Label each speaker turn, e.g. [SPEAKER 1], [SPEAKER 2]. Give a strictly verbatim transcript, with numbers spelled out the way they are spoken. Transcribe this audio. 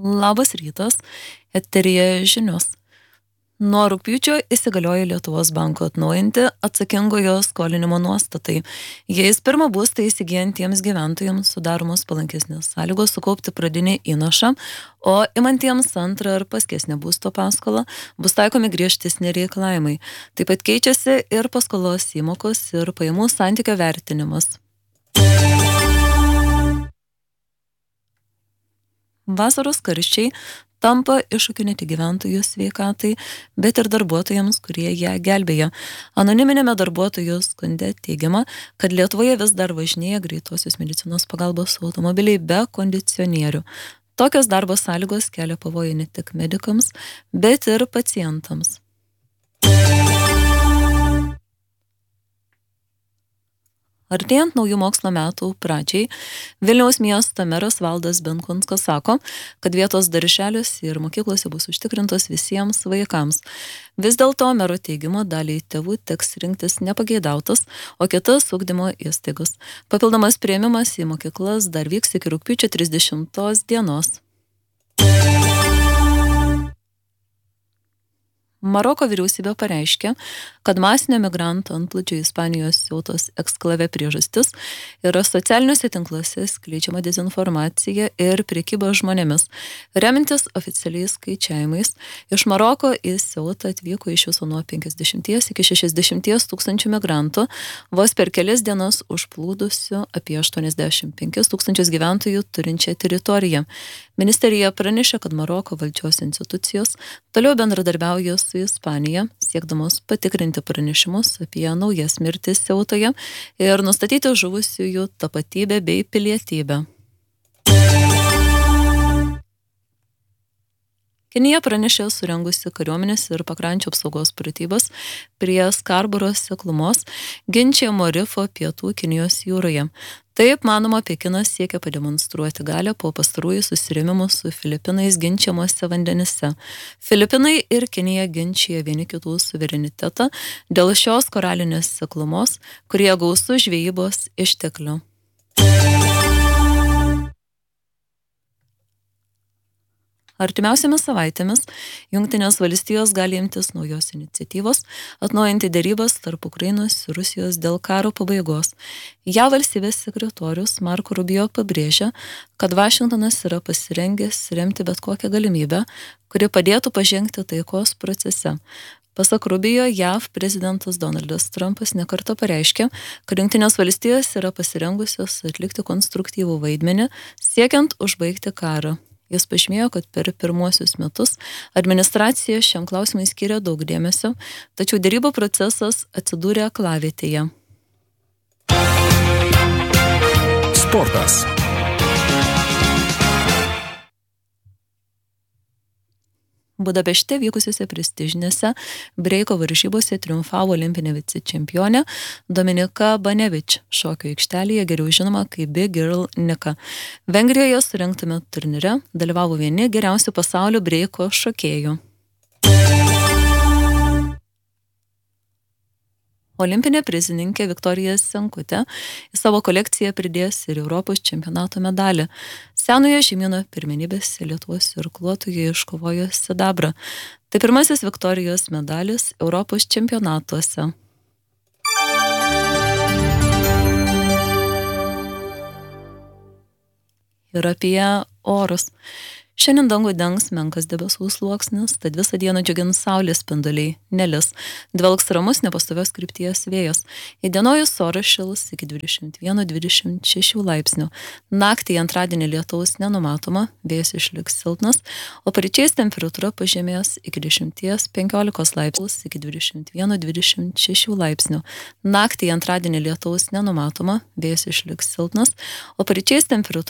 [SPEAKER 1] Labas rytas, eteryje žinios. Nuo rugpjūčio įsigalioja Lietuvos banko atnaujinti atsakingojo skolinimo nuostatai. Jais pirmą būstą įsigijantiems gyventojams sudaromos palankesnės sąlygos sukaupti pradinį įnašą, o imantiems antrą ar paskesnę būsto paskolą bus taikomi griežtesni reikalavimai. Taip pat keičiasi ir paskolos įmokos ir pajamų santykio vertinimas. Vasaros karščiai tampa iššūkiu ne tik gyventojų sveikatai, bet ir darbuotojams, kurie ją gelbėja. Anoniminėme darbuotojų skunde teigiama, kad Lietuvoje vis dar važinėja greitosios medicinos pagalbos automobiliai be kondicionierių. Tokios darbo sąlygos kelia pavojų ne tik medikams, bet ir pacientams. Artėjant naujų mokslo metų pradžiai, Vilniaus miesto meras Valdas Benkunskas sako, kad vietos darželiuose ir mokyklose bus užtikrintos visiems vaikams. Vis dėlto mero teigimu daliai tėvų teks rinktis nepageidautas, o kitas ugdymo įstaigos. Papildomas priėmimas į mokyklas dar vyks iki rugpjūčio trisdešimtos dienos. Maroko vyriausybė pareiškė, kad masinio migrantų antplūdžio Ispanijos siautos eksklave priežastis yra socialiniuose tinkluose skleidžiama dezinformacija ir prekyba žmonėmis. Remintis oficialiais skaičiavimais, iš Maroko į siautą atvyko iš viso nuo penkiasdešimties iki šešiasdešimties tūkstančių migrantų, vos per kelias dienas užplūdusių apie aštuoniasdešimt penkis tūkstančius gyventojų turinčią teritoriją. Ministerija pranešė, kad Maroko valdžios institucijos toliau bendradarbiauja su Ispanija, siekdamos patikrinti pranešimus apie naujas mirtis siautoje ir nustatyti žuvusiųjų tapatybę bei pilietybę. Kinija pranešė surengusi kariuomenės ir pakrančių apsaugos pratybas prie Skarboro seklumos ginčiamo rifo pietų Kinijos jūroje. Taip, manoma, Pekinas siekia pademonstruoti galią po pastarųjų susirėmimų su Filipinais ginčiamuose vandenyse. Filipinai ir Kinija ginčija vieni kitų suverenitetą dėl šios koralinės seklumos, kurie gausu žvejybos išteklių. Artimiausiamis savaitėmis Jungtinės valstijos gali imtis naujos iniciatyvos, atnaujinti derybas tarp Ukrainos ir Rusijos dėl karo pabaigos. Ja valstybės sekretorius Marco Rubio pabrėžia, kad Vašingtonas yra pasirengęs remti bet kokią galimybę, kuri padėtų pažengti taikos procese. Pasak Rubio, J A V prezidentas Donaldas Trumpas nekartą pareiškė, kad Jungtinės valstijos yra pasirengusios atlikti konstruktyvų vaidmenį, siekiant užbaigti karą. Jis pažymėjo, kad per pirmuosius metus administracija šiam klausimui skiria daug dėmesio, tačiau derybų procesas atsidūrė aklavietėje.
[SPEAKER 2] Sportas.
[SPEAKER 1] Budapešte vykusiuose prestižinėse breiko varžybose triumfavo olimpinė vicečempionė Dominika Banevič, šokio aikštelėje geriau žinoma kaip Big Girl Nika. Vengrijoje surengtame turnyre dalyvavo vieni geriausių pasaulio breiko šokėjų. Olimpinė prizininkė Viktorija Senkutė į savo kolekciją pridės ir Europos čempionato medalį. Senojo žemyno pirmenybėse Lietuvos irkluotojai iškovojo sidabrą. Tai pirmasis Viktorijos medalis Europos čempionatuose. Ir apie orus. Šiandien dangų dengs menkas debesų sluoksnis, tad visą dieną džiugins saulės spinduliai, nelis, dvelks ramus nepastovios krypties vėjas. Įdienojus oras šils iki dvidešimt vienas dvidešimt šeši laipsnių. Naktį antradienį lietaus nenumatoma, vėjas išliks silpnas, o paryčiais temperatūra pažemės iki dešimt penkiolikos laipsnių iki dvidešimt vienas dvidešimt šeši laipsnių. Naktį antradienį lietaus nenumatoma, vėjas išliks silpnas, o paryčiais temperatūra